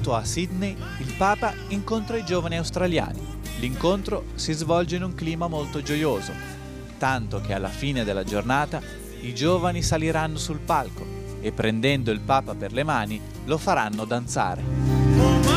punto a Sydney il Papa incontra i giovani australiani. L'incontro si svolge in un clima molto gioioso, tanto che alla fine della giornata i giovani saliranno sul palco e prendendo il Papa per le mani lo faranno danzare.